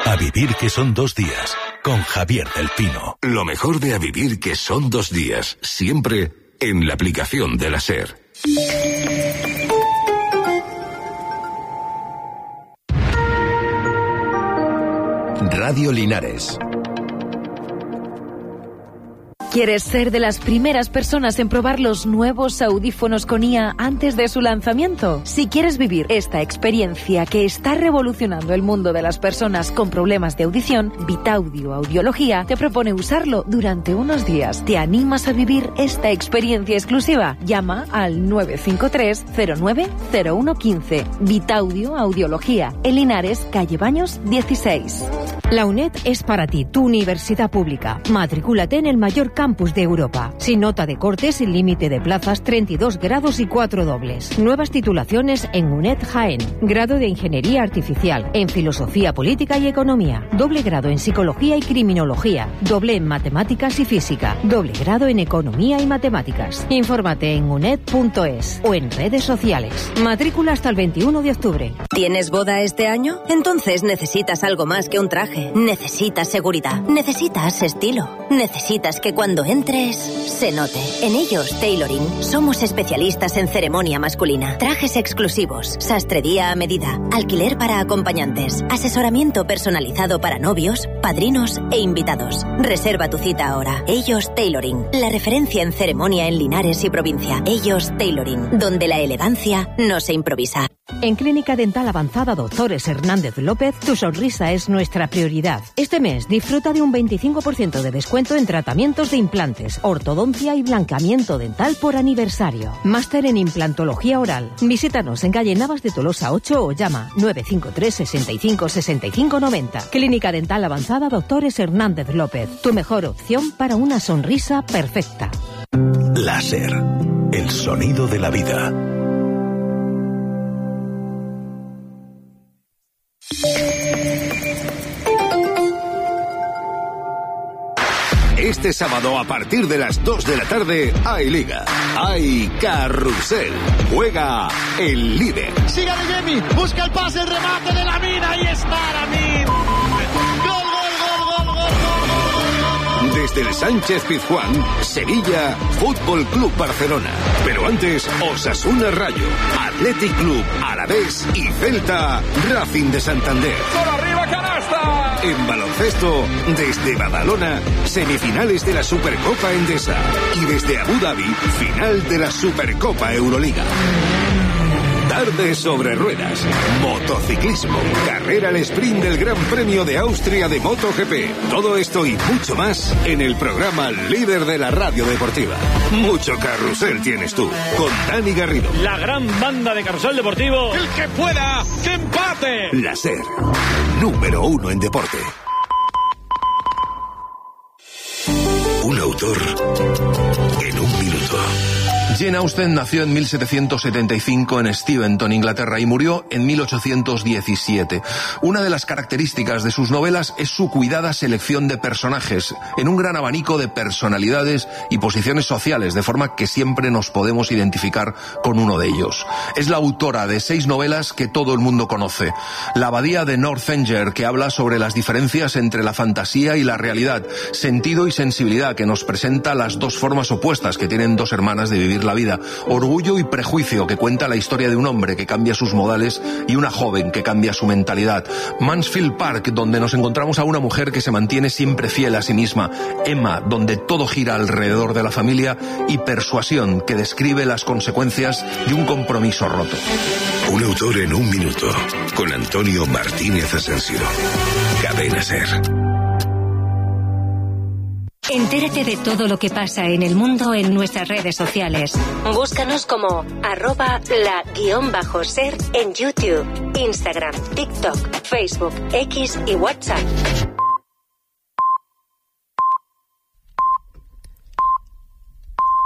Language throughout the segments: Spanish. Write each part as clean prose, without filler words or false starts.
A vivir que son 2 días, con Javier del Pino. Lo mejor de A vivir que son 2 días, siempre en la aplicación de la SER. Radio Linares. ¿Quieres ser de las primeras personas en probar los nuevos audífonos con IA antes de su lanzamiento? Si quieres vivir esta experiencia que está revolucionando el mundo de las personas con problemas de audición, Vitaudio Audiología te propone usarlo durante unos días. ¿Te animas a vivir esta experiencia exclusiva? Llama al 953 09 0115. Vitaudio Audiología, en Linares, calle Baños 16. La UNED es para ti, tu universidad pública. Matricúlate en el mayor campus de Europa. Sin nota de corte, sin límite de plazas, 32 grados y 4 dobles. Nuevas titulaciones en UNED Jaén. Grado de Ingeniería Artificial, en Filosofía Política y Economía. Doble grado en Psicología y Criminología. Doble en Matemáticas y Física. Doble grado en Economía y Matemáticas. Infórmate en uned.es o en redes sociales. Matrícula hasta el 21 de octubre. ¿Tienes boda este año? Entonces necesitas algo más que un traje. Necesitas seguridad. Necesitas estilo. Necesitas que cuando entres se note. En Ellos Tailoring somos especialistas en ceremonia masculina. Trajes exclusivos, sastrería a medida, alquiler para acompañantes, asesoramiento personalizado para novios, padrinos e invitados. Reserva tu cita ahora. Ellos Tailoring, la referencia en ceremonia en Linares y provincia. Ellos Tailoring, donde la elegancia no se improvisa. En Clínica Dental Avanzada Doctores Hernández López, tu sonrisa es nuestra prioridad. Este mes disfruta de un 25% de descuento en tratamientos de implantes, ortodoncia y blanqueamiento dental por aniversario. Máster en implantología oral. Visítanos en calle Navas de Tolosa 8 o llama 953 65 65 90. Clínica Dental Avanzada Doctores Hernández López, tu mejor opción para una sonrisa perfecta. La SER, el sonido de la vida. Este sábado a partir de las 2 de la tarde hay Liga, hay Carrusel, juega el líder. Sigue de Jimmy, busca el pase, el remate de Lamine, ahí está Lamine. Gol. Desde el Sánchez Pizjuán, Sevilla, Fútbol Club Barcelona. Pero antes, Osasuna Rayo, Athletic Club, Alavés y Celta, Racing de Santander. ¡Por arriba, canasta! En baloncesto, desde Badalona, semifinales de la Supercopa Endesa. Y desde Abu Dhabi, final de la Supercopa Euroliga. Tarde sobre ruedas, motociclismo, carrera al sprint del Gran Premio de Austria de MotoGP. Todo esto y mucho más en el programa líder de la radio deportiva. Mucho carrusel tienes tú, con Dani Garrido. La gran banda de carrusel deportivo. ¡El que pueda, que empate! La SER, número 1 en deporte. Un autor en un minuto. Jane Austen nació en 1775 en Steventon, Inglaterra, y murió en 1817. Una de las características de sus novelas es su cuidada selección de personajes, en un gran abanico de personalidades y posiciones sociales, de forma que siempre nos podemos identificar con uno de ellos. Es la autora de 6 novelas que todo el mundo conoce. La abadía de Northanger, que habla sobre las diferencias entre la fantasía y la realidad. Sentido y sensibilidad, que nos presenta las dos formas opuestas que tienen dos hermanas de vivir la vida. Orgullo y prejuicio, que cuenta la historia de un hombre que cambia sus modales y una joven que cambia su mentalidad. Mansfield Park, donde nos encontramos a una mujer que se mantiene siempre fiel a sí misma. Emma, donde todo gira alrededor de la familia. Y Persuasión, que describe las consecuencias de un compromiso roto. Un autor en un minuto, con Antonio Martínez Asensio. Cadena SER. Entérate de todo lo que pasa en el mundo en nuestras redes sociales. Búscanos como @la_ser en YouTube, Instagram, TikTok, Facebook, X y WhatsApp.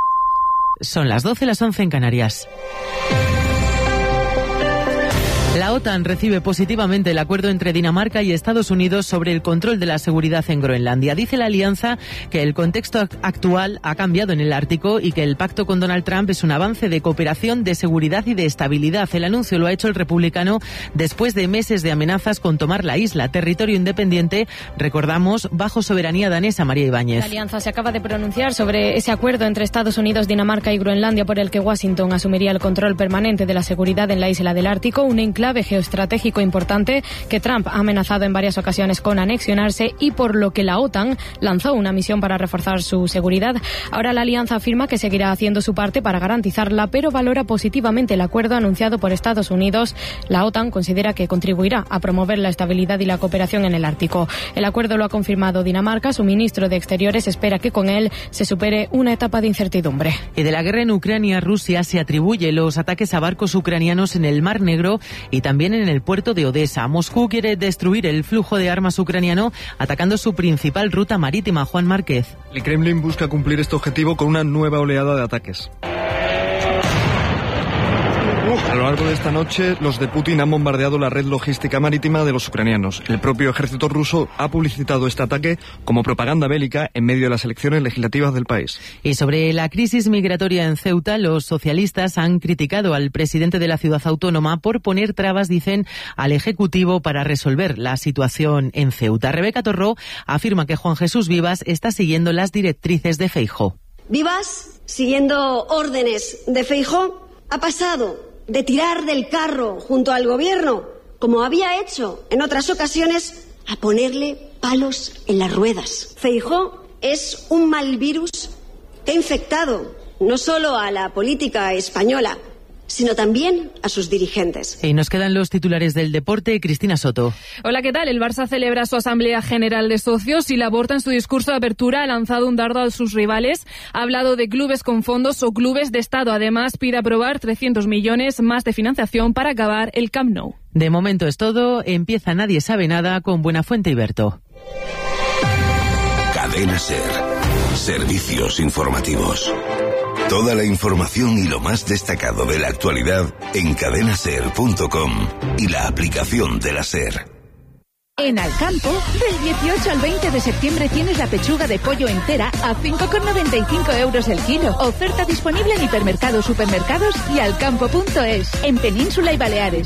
Son las 12, las 11 en Canarias. La La OTAN recibe positivamente el acuerdo entre Dinamarca y Estados Unidos sobre el control de la seguridad en Groenlandia. Dice la alianza que el contexto actual ha cambiado en el Ártico y que el pacto con Donald Trump es un avance de cooperación, de seguridad y de estabilidad. El anuncio lo ha hecho el republicano después de meses de amenazas con tomar la isla, territorio independiente, recordamos, bajo soberanía danesa. María Ibáñez. La alianza se acaba de pronunciar sobre ese acuerdo entre Estados Unidos, Dinamarca y Groenlandia por el que Washington asumiría el control permanente de la seguridad en la isla del Ártico, un enclave geoestratégico importante que Trump ha amenazado en varias ocasiones con anexionarse y por lo que la OTAN lanzó una misión para reforzar su seguridad. Ahora la alianza afirma que seguirá haciendo su parte para garantizarla, pero valora positivamente el acuerdo anunciado por Estados Unidos. La OTAN considera que contribuirá a promover la estabilidad y la cooperación en el Ártico. El acuerdo lo ha confirmado Dinamarca. Su ministro de Exteriores espera que con él se supere una etapa de incertidumbre. Y de la guerra en Ucrania, Rusia se atribuye los ataques a barcos ucranianos en el Mar Negro y también en el puerto de Odesa. Moscú quiere destruir el flujo de armas ucraniano atacando su principal ruta marítima. Juan Márquez. El Kremlin busca cumplir este objetivo con una nueva oleada de ataques. A lo largo de esta noche, los de Putin han bombardeado la red logística marítima de los ucranianos. El propio ejército ruso ha publicitado este ataque como propaganda bélica en medio de las elecciones legislativas del país. Y sobre la crisis migratoria en Ceuta, los socialistas han criticado al presidente de la ciudad autónoma por poner trabas, dicen, al Ejecutivo para resolver la situación en Ceuta. Rebeca Torró afirma que Juan Jesús Vivas está siguiendo las directrices de Feijóo. Vivas, siguiendo órdenes de Feijóo, ha pasado de tirar del carro junto al gobierno, como había hecho en otras ocasiones, a ponerle palos en las ruedas. Feijóo es un mal virus que ha infectado no solo a la política española, sino también a sus dirigentes. Y nos quedan los titulares del deporte. Cristina Soto. Hola, ¿qué tal? El Barça celebra su Asamblea General de Socios y Laporta en su discurso de apertura ha lanzado un dardo a sus rivales. Ha hablado de clubes con fondos o clubes de Estado. Además, pide aprobar 300 millones más de financiación para acabar el Camp Nou. De momento es todo. Empieza Nadie sabe nada con Buenafuente y Berto. Cadena SER. Servicios informativos. Toda la información y lo más destacado de la actualidad en cadenaser.com y la aplicación de la SER. En Alcampo, del 18 al 20 de septiembre tienes la pechuga de pollo entera a 5,95 euros el kilo. Oferta disponible en hipermercados, supermercados y alcampo.es, en Península y Baleares.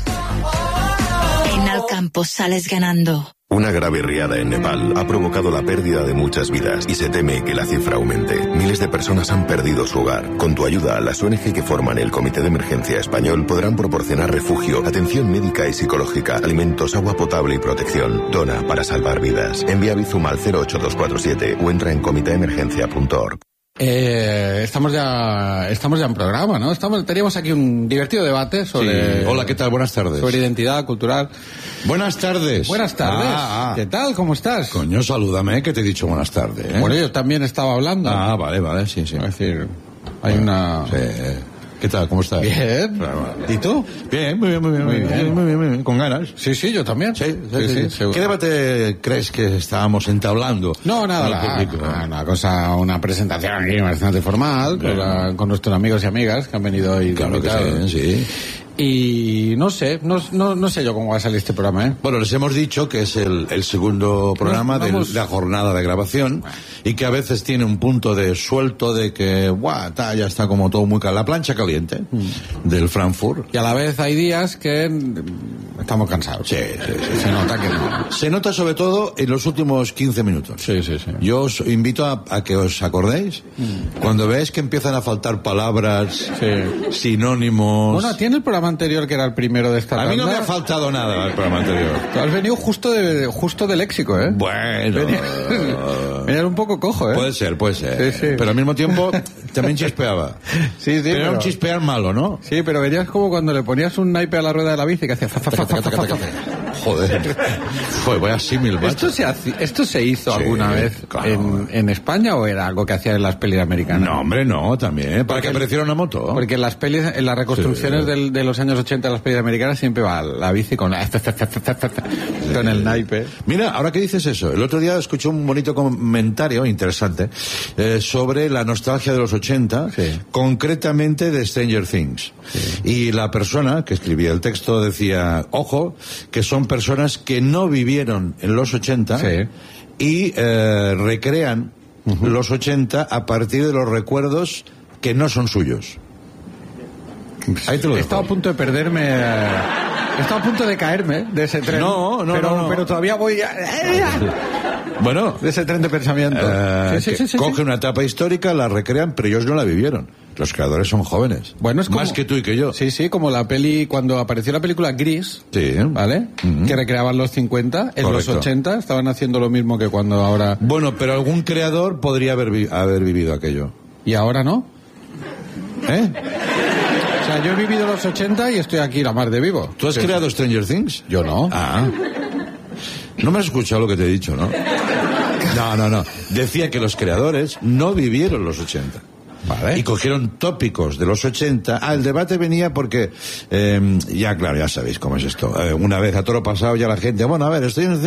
En Alcampo sales ganando. Una grave riada en Nepal ha provocado la pérdida de muchas vidas y se teme que la cifra aumente. Miles de personas han perdido su hogar. Con tu ayuda, las ONG que forman el Comité de Emergencia Español podrán proporcionar refugio, atención médica y psicológica, alimentos, agua potable y protección. Dona para salvar vidas. Envía Bizum al 08247 o entra en comiteemergencia.org. Estamos ya en programa, ¿no? Teníamos aquí un divertido debate sobre... Sí. Hola, ¿qué tal? Buenas tardes. Sobre identidad cultural. Buenas tardes. Buenas tardes. ¿Qué tal? ¿Cómo estás? Coño, salúdame, que te he dicho buenas tardes, ¿eh? Bueno, yo también estaba hablando. Vale, sí. Es decir, hay una... Sí. ¿Qué tal? ¿Cómo estás? Bien. ¿Y tú? Bien, muy bien. Con ganas. Sí, yo también. Sí. ¿Qué debate crees que estábamos entablando? No, nada, una presentación aquí bastante formal, claro, con nuestros amigos y amigas que han venido hoy. Claro que sí. Y no sé yo cómo va a salir este programa, ¿eh? Bueno, les hemos dicho que es el segundo programa de la jornada de grabación y que a veces tiene un punto de suelto de que, ya está como todo muy la plancha caliente del Frankfurt. Y a la vez hay días que estamos cansados. Sí. Se nota que no. Se nota sobre todo en los últimos 15 minutos. Sí. Yo os invito a que os acordéis cuando veáis que empiezan a faltar palabras, sinónimos. Bueno, tiene el programa anterior que era el primero de esta tanda. A mí no me ha faltado nada el programa anterior. Tú has venido justo de léxico, ¿eh? Bueno. Venías un poco cojo, ¿eh? Puede ser. Sí. Pero al mismo tiempo también chispeaba. Sí. Pero era un chispear malo, ¿no? Sí, pero venías como cuando le ponías un naipe a la rueda de la bici que hacía Joder, vaya símil, macho. ¿Esto se hizo alguna vez en España o era algo que hacían en las pelis americanas? No, hombre, no, también. Para que apareciera una moto. Porque en las pelis, en las reconstrucciones de los los años 80 en las películas americanas siempre va la bici con el naipe. Mira, ahora que dices eso, el otro día escuché un bonito comentario interesante sobre la nostalgia de los 80, concretamente de Stranger Things. Y la persona que escribía el texto decía, ojo, que son personas que no vivieron en los 80 y recrean los 80 a partir de los recuerdos que no son suyos. Ahí te lo dejo. He estado a punto de perderme. He estado a punto de caerme de ese tren. No. Pero todavía voy. Bueno, de ese tren de pensamiento. Coge una etapa histórica, la recrean, pero ellos no la vivieron. Los creadores son jóvenes. Bueno, es como, más que tú y que yo. Sí, como la peli, cuando apareció la película Gris, ¿vale? Que recreaban los 50, en los 80 estaban haciendo lo mismo que cuando ahora... Bueno, pero algún creador podría haber vivido aquello. ¿Y ahora no? O sea, yo he vivido los 80 y estoy aquí la mar de vivo. ¿Tú has creado Stranger Things? Yo no. No me has escuchado lo que te he dicho, ¿no? No. Decía que los creadores no vivieron los 80. Vale. Y cogieron tópicos de los 80. El debate venía porque, ya sabéis cómo es esto. Una vez a todo lo pasado ya la gente, bueno, a ver, Stranger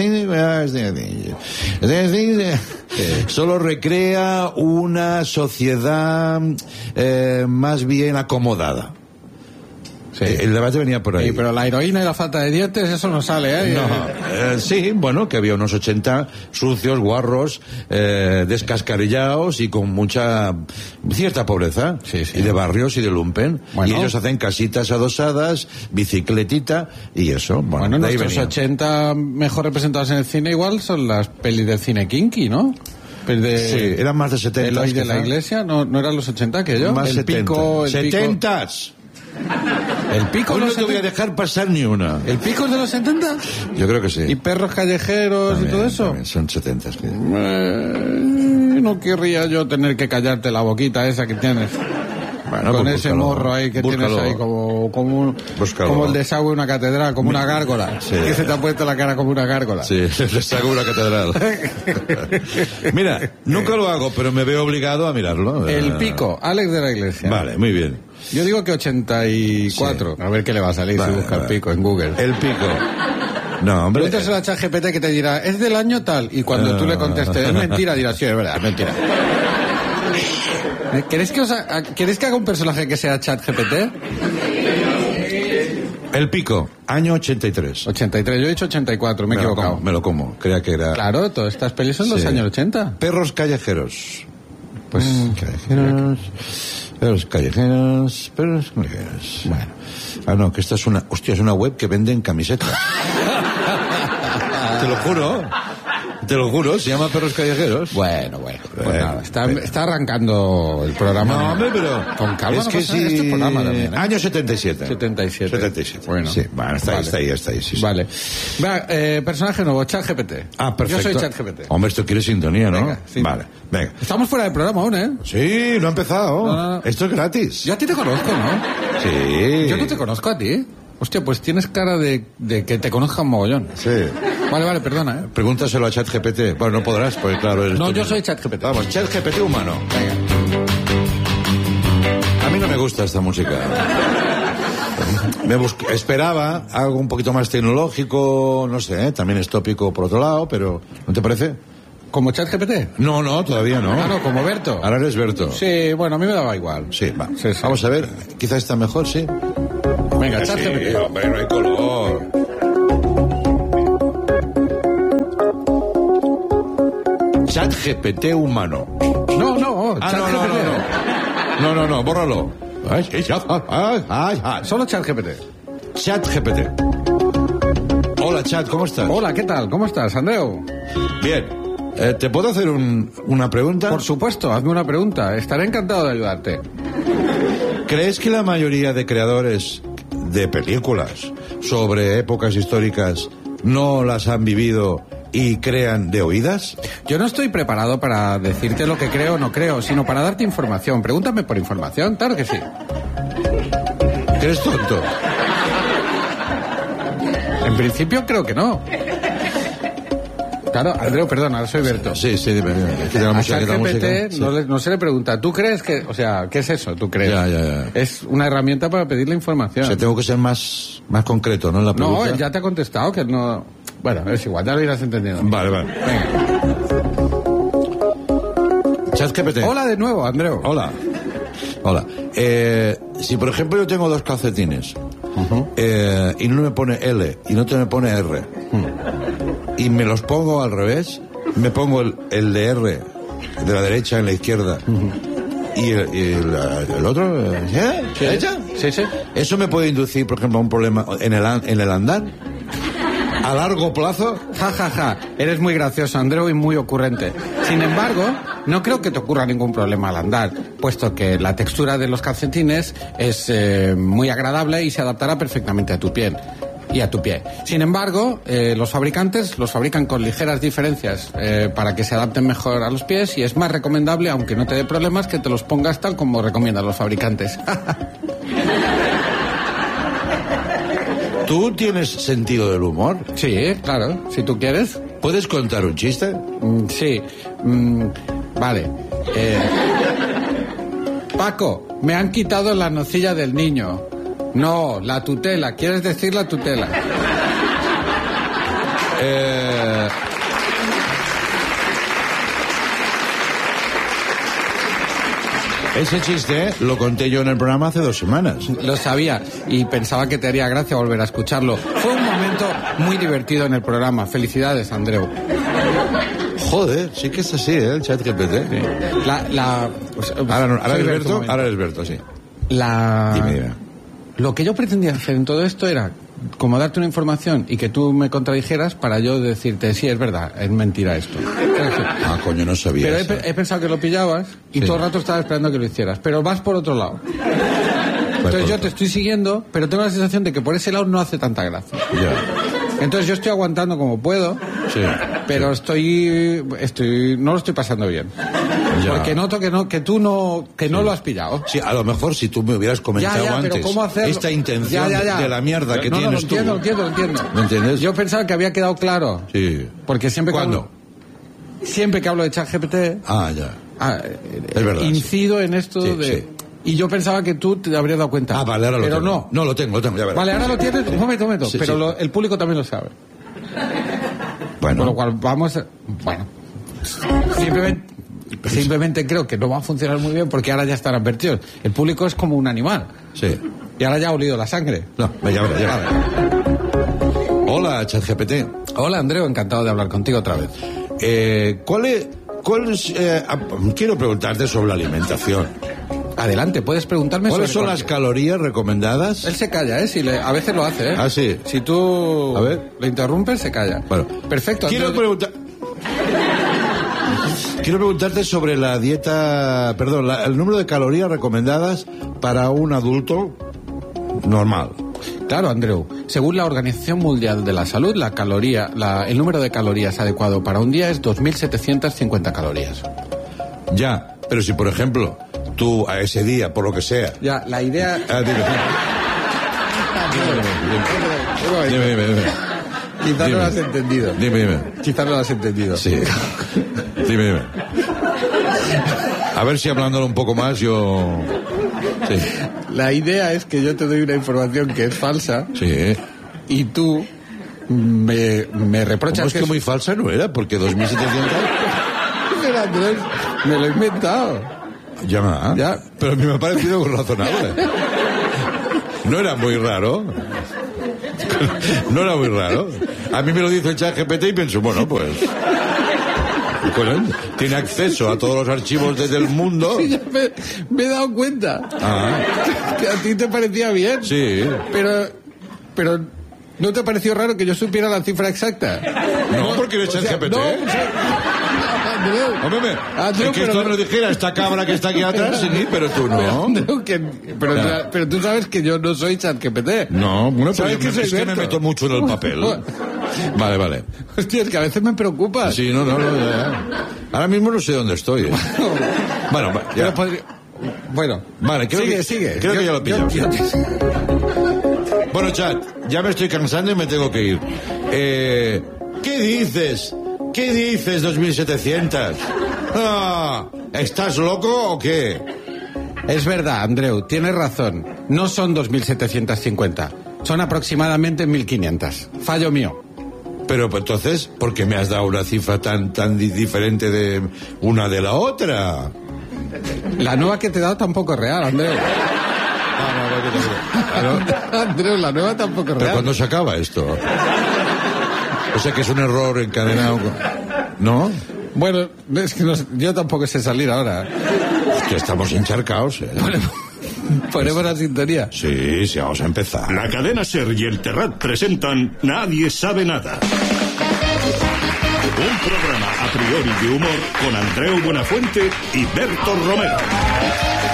Things solo recrea una sociedad más bien acomodada. El debate venía por ahí. Sí, pero la heroína y la falta de dientes, eso no sale, ¿eh? No. Sí, bueno, que había unos 80 sucios, guarros, descascarillados y con cierta pobreza. Y de barrios y de lumpen. Bueno. Y ellos hacen casitas adosadas, bicicletita y eso. Bueno, nuestros 80 mejor representados en el cine igual son las pelis del cine kinky, ¿no? Sí, eran más de 70. El hoy de la iglesia, ¿no eran los 80 que yo? Más el 70. Pico, el 70s. ¿El Pico? Hoy no te voy a dejar pasar ni una. ¿El Pico es de los 70? Yo creo que sí. ¿Y Perros Callejeros también, y todo eso? También son 70. No querría yo tener que callarte la boquita esa que tienes. Bueno, con ese morro ahí que tienes ahí como el desagüe de una catedral, como una gárgola. Sí. Que se te ha puesto la cara como una gárgola. Sí, el desagüe de una catedral. Mira, nunca lo hago, pero me veo obligado a mirarlo. El Pico, Alex de la Iglesia. Vale, muy bien. Yo digo que 84. Sí. A ver qué le va a salir si busca el Pico en Google. El Pico. No, hombre. Pregúntaselo a ChatGPT que te dirá, es del año tal. Y cuando tú le contestes, es mentira, dirás, sí, es verdad, es mentira. ¿Queréis que haga un personaje que sea ChatGPT? El Pico, año 83. 83, yo he dicho 84, me he equivocado. Me lo como, creía que era... Claro, todas estas pelis son los años 80. Perros callejeros. Pues callejeros... Perros callejeros... Bueno. No, que esta es una... Hostia, es una web que venden camisetas. Te lo juro, se llama Perros Callejeros. Bueno. Pues nada, está arrancando el programa. No, hombre, pero... Con calma es que sí... Este programa también, ¿eh? Año 77. 77. Bueno. Sí, bueno, está ahí, sí. Vale. Va, personaje nuevo, ChatGPT. Perfecto. Yo soy ChatGPT. Hombre, esto quiere sintonía, ¿no? Venga, sí. Vale, venga. Estamos fuera del programa aún, ¿eh? Sí, no ha empezado. No. Esto es gratis. Yo a ti te conozco, ¿no? Sí. Yo no te conozco a ti. Hostia, pues tienes cara de que te conozcan mogollón. Sí. Vale, perdona, ¿eh? Pregúntaselo a ChatGPT. Bueno, no podrás, pues claro. No, yo soy ChatGPT. Vamos, ChatGPT humano. Venga. A mí no me gusta esta música. Esperaba algo un poquito más tecnológico, no sé, ¿eh? También es tópico por otro lado, pero ¿no te parece? ¿Como ChatGPT? No, todavía no. Ah, no, como Berto. Ahora eres Berto. Sí, bueno, a mí me daba igual. Sí, va. Sí. Vamos a ver, quizás está mejor, sí. Venga, ChatGPT. Sí, hombre, no hay color. ChatGPT humano. No. No, bórralo. Solo ChatGPT. ChatGPT. Hola, Chat, ¿cómo estás? Hola, ¿qué tal? ¿Cómo estás, Andreu? Bien. ¿Te puedo hacer una pregunta? Por supuesto, hazme una pregunta. Estaré encantado de ayudarte. ¿Crees que la mayoría de creadores de películas sobre épocas históricas no las han vivido y crean de oídas? Yo no estoy preparado para decirte lo que creo o no creo, sino para darte información. Pregúntame por información, claro que sí. ¿Eres tonto? En principio creo que no. Claro, Andreu, perdona, ahora soy Berto. Sí, dime. A ChatGPT no se le pregunta, ¿tú crees que...? O sea, ¿qué es eso? ¿Tú crees? Ya. Es una herramienta para pedirle información. O sea, tengo que ser más concreto, ¿no? En la pregunta. No, él ya te ha contestado que no... Bueno, es igual, ya lo irás entendiendo. Vale. Venga. ChatGPT. Hola de nuevo, Andreu. Hola. Si, por ejemplo, yo tengo 2 calcetines y no me pone L y no te me pone R y me los pongo al revés, me pongo el de R de la derecha en la izquierda y el otro derecha. Sí. ¿Eso me puede inducir, por ejemplo, a un problema en el andar? ¿A largo plazo? Ja. Eres muy gracioso, Andreu, y muy ocurrente. Sin embargo, no creo que te ocurra ningún problema al andar, puesto que la textura de los calcetines es muy agradable y se adaptará perfectamente a tu piel y a tu pie. Sin embargo, los fabricantes los fabrican con ligeras diferencias para que se adapten mejor a los pies, y es más recomendable, aunque no te dé problemas, que te los pongas tal como recomiendan los fabricantes. ¿Tú tienes sentido del humor? Sí, claro, si tú quieres. ¿Puedes contar un chiste? Sí. Vale. Paco, me han quitado la nocilla del niño. No, la tutela. ¿Quieres decir la tutela? Ese chiste lo conté yo en el programa hace 2 semanas. Lo sabía y pensaba que te haría gracia volver a escucharlo. Fue un momento muy divertido en el programa. Felicidades, Andreu. Joder, sí que es así, el ChatGPT. Sí. Ahora eres Berto, sí. Dime. Lo que yo pretendía hacer en todo esto era como darte una información y que tú me contradijeras para yo decirte, sí, es verdad, es mentira esto. Coño, no sabía. Pero he pensado que lo pillabas y todo el rato estaba esperando que lo hicieras. Pero vas por otro lado. Entonces yo te estoy siguiendo, pero tengo la sensación de que por ese lado no hace tanta gracia. Ya. Entonces yo estoy aguantando como puedo, pero no lo estoy pasando bien. Ya. Porque noto que tú no lo has pillado. Sí, a lo mejor si tú me hubieras comentado antes pero ¿cómo hacerlo? Esta intención de la mierda que tienes tú. Lo entiendo. ¿Me entiendes? Yo pensaba que había quedado claro. Sí. Porque siempre que hablo de ChatGPT... es verdad. Incido en esto de... Sí. Y yo pensaba que tú te habrías dado cuenta. Vale, ahora lo tengo. Pero no. No, lo tengo, ya verás. Vale, ahora lo tienes. Un momento. Sí, pero el público también lo sabe. Bueno. Con lo cual vamos a... Bueno. Simplemente creo que no va a funcionar muy bien porque ahora ya están advertidos. El público es como un animal. Sí. Y ahora ya ha olido la sangre. No, ya verás. Hola, ChatGPT. Hola, Andreu, encantado de hablar contigo otra vez. Quiero preguntarte sobre la alimentación. Adelante, puedes preguntarme ¿cuáles son las calorías recomendadas? Él se calla, a veces lo hace, Ah, sí. Si tú le interrumpes, se calla. Bueno, perfecto. Quiero preguntarte sobre la dieta, el número de calorías recomendadas para un adulto normal. Claro, Andreu. Según la Organización Mundial de la Salud, el número de calorías adecuado para un día es 2.750 calorías. Ya, pero si por ejemplo tú a ese día, por lo que sea... Ya, la idea... Dime. Quizás no lo has entendido. Dime. Quizás no lo has entendido. Sí. Dime. A ver si hablándolo un poco más yo... Sí. La idea es que yo te doy una información que es falsa. Sí. Y tú me reprochas... ¿Cómo es que muy falsa no era? Porque 2.700... Pero Andrés, me lo he inventado. Ya, pero a mí me ha parecido razonable. No era muy raro. A mí me lo dice el ChatGPT y pienso, bueno, pues tiene acceso a todos los archivos desde el mundo. Sí, ya me he dado cuenta. Que a ti te parecía bien. Sí. Pero ¿no te pareció raro que yo supiera la cifra exacta? No, porque eres ChatGPT. Andreu, es que esto me lo dijera esta cabra que está aquí atrás, sí, pero tú no. Pero tú sabes que yo no soy ChatGPT. No, bueno, pues es que me meto mucho en el papel. Vale. Hostia, es que a veces me preocupas. Sí, no, ya. Ahora mismo no sé dónde estoy. Bueno, ya. Bueno, vale, sigue. Creo que ya lo pillamos. Bueno, chat, ya me estoy cansando y me tengo que ir. ¿Qué dices ¿Qué dices, 2.700? Ah, ¿estás loco o qué? Es verdad, Andreu, tienes razón. No son 2.750. Son aproximadamente 1.500. Fallo mío. Pero entonces, ¿por qué me has dado una cifra tan diferente de una de la otra? La nueva que te he dado tampoco es real, Andreu. Andreu, la nueva tampoco es real. ¿Pero cuándo se acaba esto? O sea que es un error encadenado, ¿no? Bueno, es que yo tampoco sé salir ahora. Que estamos encharcaos, ¿eh? Ponemos la sintonía. Sí, vamos a empezar. La cadena SER y el Terrat presentan Nadie sabe nada. Un programa a priori de humor con Andreu Buenafuente y Berto Romero.